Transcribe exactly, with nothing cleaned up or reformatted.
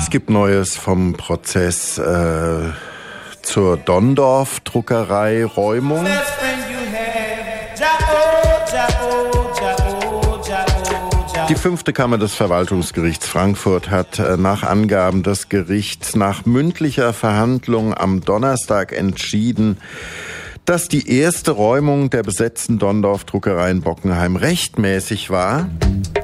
Es gibt Neues vom Prozess äh, zur Donndorf-Druckerei-Räumung. Die fünfte Kammer des Verwaltungsgerichts Frankfurt hat äh, nach Angaben des Gerichts nach mündlicher Verhandlung am Donnerstag entschieden, dass die erste Räumung der besetzten Donndorf-Druckerei in Bockenheim rechtmäßig war.